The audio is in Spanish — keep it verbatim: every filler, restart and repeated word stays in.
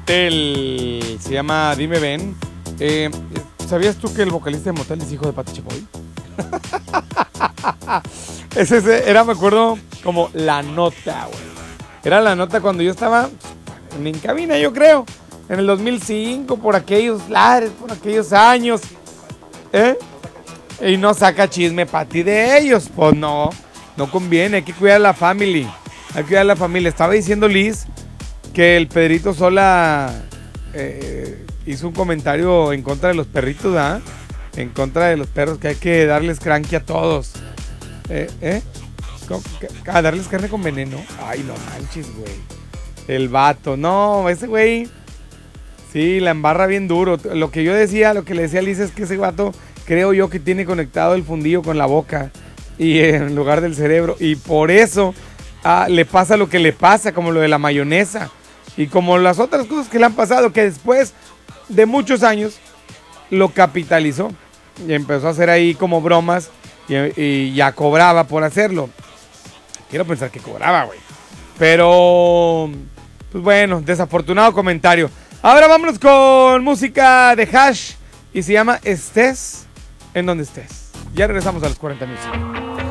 motel. Se llama Dime Ven. Eh, ¿Sabías tú que el vocalista de Motel es hijo de Pati Chapoy? ese, ese era, me acuerdo, como la nota, güey. Era la nota cuando yo estaba en cabina, yo creo. En el dos mil cinco, por aquellos lares, por aquellos años. ¿Eh? Y no saca chisme Pati de ellos. Pues no, no conviene, hay que cuidar a la family. Hay que cuidar a la familia. Estaba diciendo Liz que el Pedrito Sola eh, hizo un comentario en contra de los perritos, ¿ah? En contra de los perros, que hay que darles cranky a todos. ¿Eh? ¿Eh? A darles carne con veneno. Ay, no manches, güey. El vato, no, ese güey, sí, la embarra bien duro. Lo que yo decía, lo que le decía a Liz es que ese vato, creo yo que tiene conectado el fundillo con la boca y en lugar del cerebro. Y por eso ah, le pasa lo que le pasa, como lo de la mayonesa. Y como las otras cosas que le han pasado, que después de muchos años lo capitalizó. Y empezó a hacer ahí como bromas y, y ya cobraba por hacerlo. Quiero pensar que cobraba, güey. Pero, pues bueno, desafortunado comentario. Ahora vámonos con música de Hash y se llama Estés en donde estés. Ya regresamos a los cuarenta minutos.